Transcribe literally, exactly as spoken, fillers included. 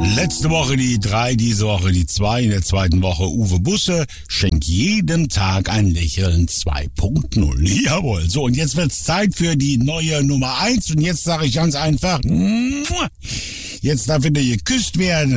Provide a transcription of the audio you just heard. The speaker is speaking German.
Letzte Woche die drei, diese Woche die zwei. In der zweiten Woche Uwe Busse. Schenk jedem Tag ein Lächeln zwei Punkt null. Jawohl. So, und jetzt wird's Zeit für die neue Nummer eins. Und jetzt sage ich ganz einfach, jetzt darf wieder geküsst werden.